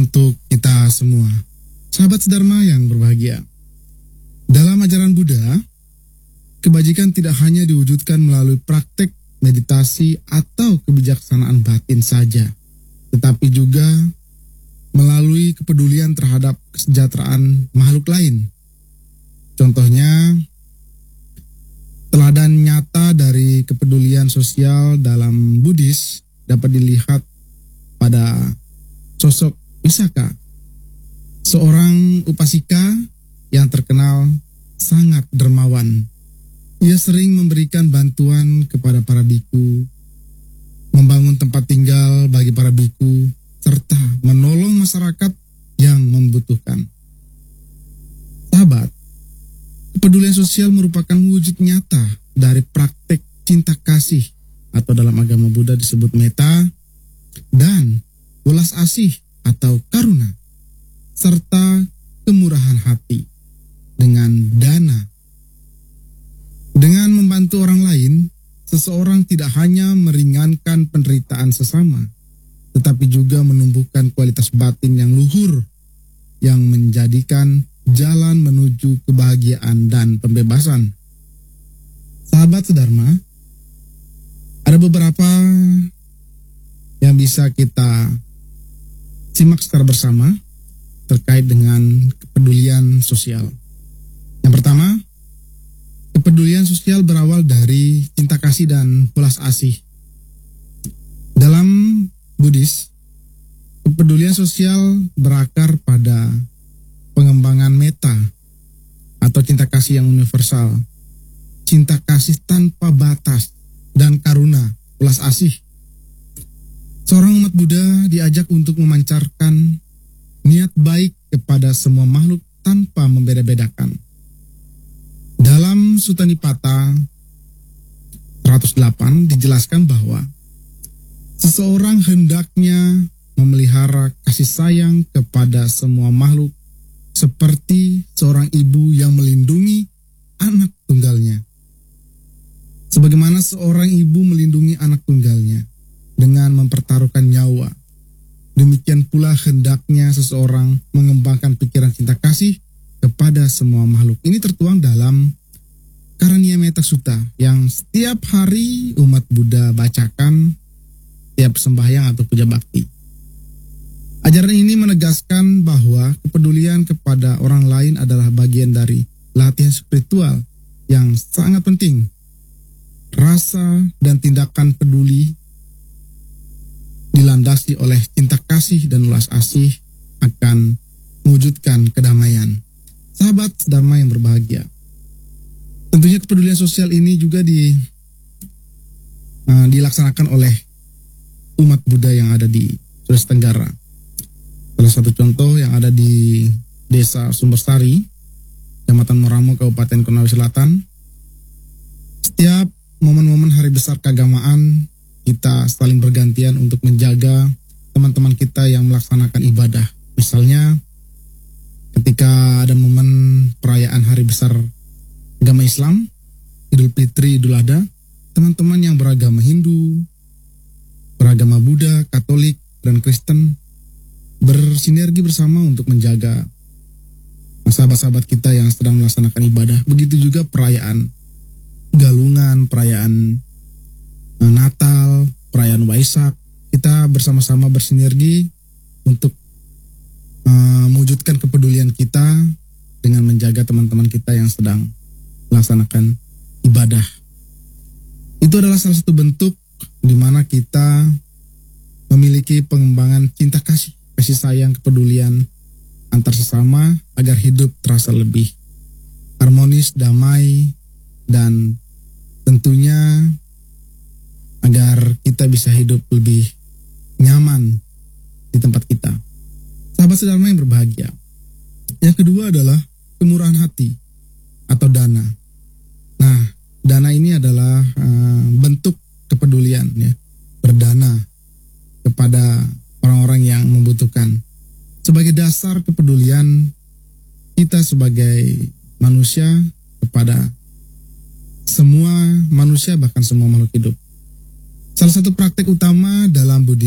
untuk kita semua. Sahabat sedharma yang berbahagia. Dalam ajaran Buddha, kebajikan tidak hanya diwujudkan melalui praktek meditasi atau kebijaksanaan batin saja, tetapi juga melalui kepedulian terhadap kesejahteraan makhluk lain. Contohnya, teladan nyata dari kepedulian sosial dalam Buddhis dapat dilihat pada sosok Visakha, seorang upasika yang terkenal sangat dermawan. Ia sering memberikan bantuan kepada para biku, membangun tempat tinggal bagi para biku, serta menolong masyarakat yang membutuhkan. Sahabat, kepedulian sosial merupakan wujud nyata dari praktek cinta kasih atau dalam agama Buddha disebut metta dan welas asih atau karuna, serta kemurahan hati dengan dana. Dengan membantu orang lain, seseorang tidak hanya meringankan penderitaan sesama, tetapi juga menumbuhkan kualitas batin yang luhur, yang menjadikan jalan menuju kebahagiaan dan pembebasan. Sahabat sedharma, ada beberapa yang bisa kita simak secara bersama terkait dengan kepedulian sosial. Yang pertama, kepedulian sosial berawal dari cinta kasih dan welas asih. Dalam Buddhis, kepedulian sosial berakar pada pengembangan metta atau cinta kasih yang universal, cinta kasih tanpa batas, dan karuna, welas asih. Seorang umat Buddha diajak untuk memancarkan niat baik kepada semua makhluk tanpa membeda-bedakan. Dalam Sutta Nipata 108 dijelaskan bahwa seseorang hendaknya memelihara kasih sayang kepada semua makhluk seperti seorang ibu yang melindungi anak tunggalnya. Sebagaimana seorang ibu melindungi anak tunggalnya dengan mempertaruhkan nyawa, demikian pula hendaknya seseorang mengembangkan pikiran cinta kasih kepada semua makhluk. Ini tertuang dalam Karaniya Metta Sutta yang setiap hari umat Buddha bacakan tiap sembahyang atau puja bakti. Ajaran ini menegaskan bahwa kepedulian kepada orang lain adalah bagian dari latihan spiritual yang sangat penting. Rasa dan tindakan peduli dilandasi oleh cinta kasih dan welas asih akan mewujudkan kedamaian. Sahabat sedharma yang berbahagia, tentunya kepedulian sosial ini juga dilaksanakan oleh umat Buddha yang ada di Sulawesi Tenggara. Salah satu contoh yang ada di Desa Sumbersari, Kecamatan Moramo, Kabupaten Konawe Selatan. Setiap momen-momen hari besar keagamaan, kita saling bergantian untuk menjaga teman-teman kita yang melaksanakan ibadah. Misalnya, ketika ada momen perayaan hari besar agama Islam, Idul Fitri, Idul Adha, teman-teman yang beragama Hindu, beragama Buddha, Katolik, dan Kristen bersinergi bersama untuk menjaga sahabat-sahabat kita yang sedang melaksanakan ibadah. Begitu juga perayaan Galungan, perayaan Natal, perayaan Waisak, kita bersama-sama bersinergi untuk mewujudkan kepedulian kita dengan menjaga teman-teman kita yang sedang melaksanakan ibadah. Itu adalah salah satu bentuk di mana kita memiliki pengembangan cinta kasih sayang, kepedulian antar sesama agar hidup terasa lebih harmonis, damai, dan tentunya agar kita bisa hidup lebih nyaman di tempat kita. Sahabat sedharma yang berbahagia. Yang kedua adalah kemurahan hati atau dana. Nah, dana ini adalah bentuk kepedulian, ya, berdana kepada orang-orang yang membutuhkan. Sebagai dasar kepedulian kita sebagai manusia kepada semua manusia, bahkan semua makhluk hidup. Salah satu praktek utama dalam Buddhisme